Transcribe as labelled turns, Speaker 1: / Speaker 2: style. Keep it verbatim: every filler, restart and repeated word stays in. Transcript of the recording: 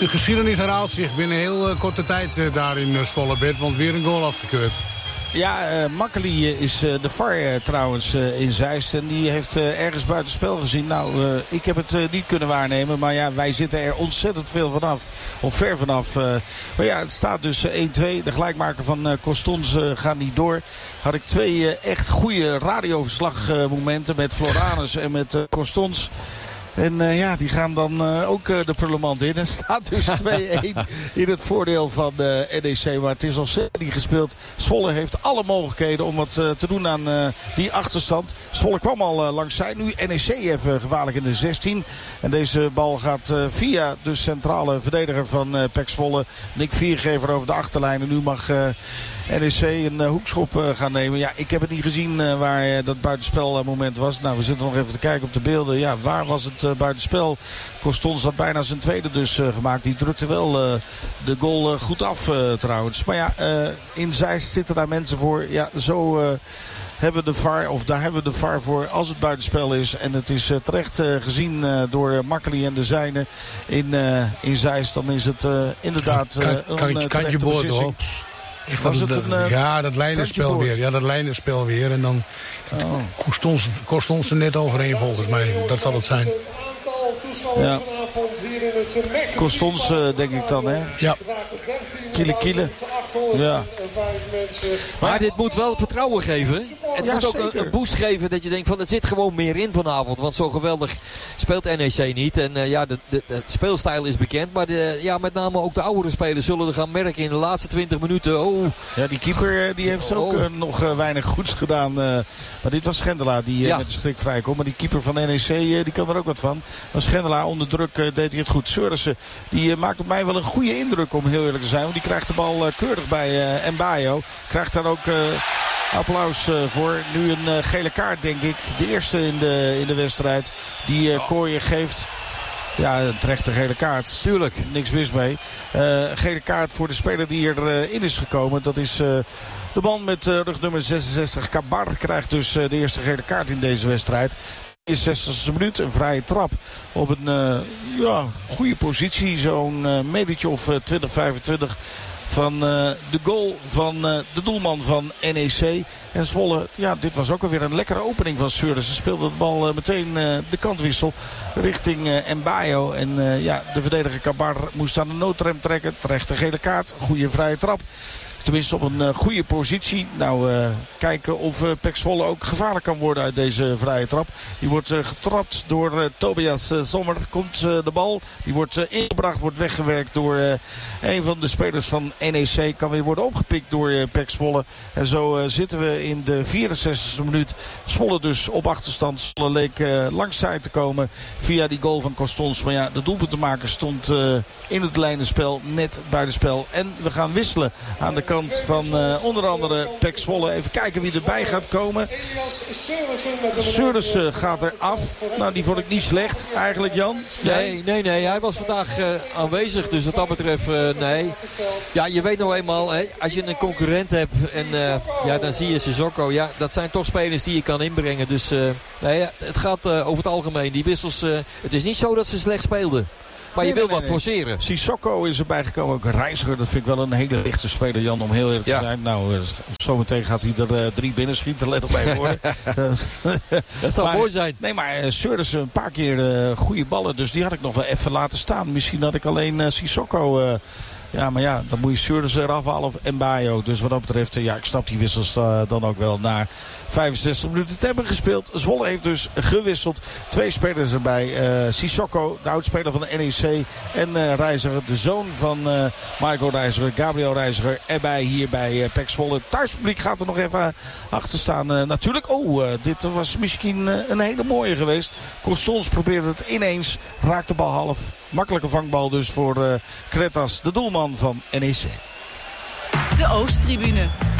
Speaker 1: De geschiedenis herhaalt zich binnen heel uh, korte tijd uh, daar in uh, Zwolle-Bed. Want weer een goal afgekeurd.
Speaker 2: Ja, uh, Makkeli is uh, de V A R uh, trouwens uh, in Zeist. En die heeft uh, ergens buitenspel gezien. Nou, uh, ik heb het uh, niet kunnen waarnemen. Maar ja, wij zitten er ontzettend veel vanaf. Of ver vanaf. Uh, maar ja, het staat dus uh, één twee. De gelijkmaker van uh, Costons uh, gaat niet door. Had ik twee uh, echt goede radioverslagmomenten uh, met Floranus en met uh, Costons. En uh, ja, die gaan dan uh, ook uh, de prullenmand in. En staat dus twee-één in het voordeel van uh, N E C. Maar het is nog steeds niet gespeeld. Zwolle heeft alle mogelijkheden om wat uh, te doen aan uh, die achterstand. Zwolle kwam al uh, langs zij. Nu N E C even gevaarlijk in de zestien. En deze bal gaat uh, via de centrale verdediger van uh, P E C Zwolle. Nick Viergever over de achterlijn. En nu mag uh, N E C een uh, hoekschop uh, gaan nemen. Ja, ik heb het niet gezien uh, waar uh, dat buitenspelmoment was. Nou, we zitten nog even te kijken op de beelden. Ja, waar was het uh, buitenspel? Costons had bijna zijn tweede dus uh, gemaakt. Die drukte wel uh, de goal uh, goed af uh, trouwens. Maar ja, uh, in Zeist zitten daar mensen voor. Ja, zo... Uh, hebben we de V A R, of daar hebben we de V A R voor als het buitenspel is. En het is uh, terecht uh, gezien uh, door Makkeli en de zijnen in, uh, in Zeist. Dan is het uh, inderdaad uh,
Speaker 1: kan, kan, een uh,
Speaker 2: terechte beslissing.
Speaker 1: Echt dat, het een, uh, ja, dat lijnenspel weer. Ja, dat lijnenspel weer. En dan oh. kost ons er net overheen volgens mij. Dat zal het zijn.
Speaker 2: Ja. Costons uh, denk ik dan, hè?
Speaker 1: Ja.
Speaker 2: Kiele kiele. Ja.
Speaker 3: Maar dit moet wel vertrouwen geven. Het
Speaker 2: ja,
Speaker 3: moet ook
Speaker 2: zeker.
Speaker 3: een, een boost geven dat je denkt van het zit gewoon meer in vanavond. Want zo geweldig speelt N E C niet. En uh, ja, de, de, de speelstijl is bekend. Maar de, ja, met name ook de oudere spelers zullen er gaan merken in de laatste twintig minuten. Oh.
Speaker 2: Ja, die keeper die heeft ook uh, nog uh, weinig goeds gedaan. Uh, maar dit was Schendelaar die uh, ja. met de schrik vrijkomt. Maar die keeper van N E C uh, die kan er ook wat van. Maar Schendelaar onder druk uh, deed hij het goed. Seurissen die uh, maakt op mij wel een goede indruk om heel eerlijk te zijn. Want die krijgt de bal uh, keurig bij uh, Mbayo. Krijgt daar ook... Uh, applaus uh, voor. Nu een uh, gele kaart denk ik. De eerste in de, in de wedstrijd. Die uh, Kooijer geeft. Ja, een terechte gele kaart.
Speaker 3: Tuurlijk.
Speaker 2: Niks mis mee. Uh, gele kaart voor de speler die erin uh, in is gekomen. Dat is uh, de man met uh, rugnummer zesenzestig. Kabar krijgt dus uh, de eerste gele kaart in deze wedstrijd. zestigste minuut, een vrije trap op een uh, ja, goede positie. Zo'n uh, metertje of uh, twintig, vijfentwintig van uh, de goal van uh, de doelman van N E C. En Zwolle, ja, dit was ook alweer een lekkere opening van Seurissen. Ze speelde de bal uh, meteen uh, de kantwissel richting uh, Mbayo. En uh, ja, de verdediger Kabar moest aan de noodrem trekken. Terecht een gele kaart, goede vrije trap. Tenminste op een uh, goede positie. Nou, uh, kijken of uh, P E C Zwolle ook gevaarlijk kan worden uit deze vrije trap. Die wordt uh, getrapt door uh, Tobias uh, Sommer. Komt uh, de bal. Die wordt uh, ingebracht, wordt weggewerkt door uh, een van de spelers van N E C. Kan weer worden opgepikt door uh, P E C Zwolle. En zo uh, zitten we in de vierenzestigste minuut. Zwolle dus op achterstand. Zwolle leek uh, langzij te komen via die goal van Costons. Maar ja, de doelpuntenmaker stond uh, in het lijnenspel net buitenspel. En we gaan wisselen aan de kant van uh, onder andere P E C Zwolle. Even kijken wie erbij gaat komen. Seurissen gaat er af. Nou, die vond ik niet slecht eigenlijk, Jan.
Speaker 3: Nee, nee, nee. Hij was vandaag uh, aanwezig. Dus wat dat betreft, uh, nee. Ja, je weet nou eenmaal, hè, als je een concurrent hebt en uh, ja, dan zie je Sissoko. Ja, dat zijn toch spelers die je kan inbrengen. Dus uh, nee, het gaat uh, over het algemeen. Die wissels, uh, het is niet zo dat ze slecht speelden. Maar je
Speaker 2: nee,
Speaker 3: wil
Speaker 2: nee,
Speaker 3: wat
Speaker 2: nee.
Speaker 3: forceren.
Speaker 2: Sissoko is erbij gekomen. Ook Reiziger, dat vind ik wel een hele lichte speler, Jan, om heel eerlijk te
Speaker 3: ja.
Speaker 2: zijn. Nou, uh, zometeen gaat hij er uh, drie binnenschieten. Let op bij worden.
Speaker 3: Dat zou
Speaker 2: maar,
Speaker 3: mooi zijn.
Speaker 2: Nee, maar uh, Seurissen een paar keer uh, goede ballen. Dus die had ik nog wel even laten staan. Misschien had ik alleen uh, Sissoko... Uh, Ja, maar ja, dan moet je Seurissen eraf halen of Mbayo. Dus wat dat betreft, ja, ik snap die wissels uh, dan ook wel. Na vijfenzestig minuten te hebben gespeeld. Zwolle heeft dus gewisseld. Twee spelers erbij. Uh, Sissoko, de oudspeler van de N E C. En uh, Reiziger, de zoon van uh, Michael Reiziger, Gabriel Reiziger. Erbij hier bij uh, P E C Zwolle. Het thuispubliek gaat er nog even achter staan. Uh, natuurlijk, oh, uh, dit was misschien uh, een hele mooie geweest. Costons probeerde het ineens. Raakt de bal half. Makkelijke vangbal dus voor uh, Kretas, de doelman van N E C.
Speaker 4: De Oosttribune.